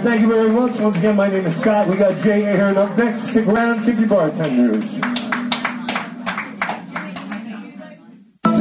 thank you very much. Once again, my name is Scott. We got Jay Ahern up next. Stick around, tip your bartenders.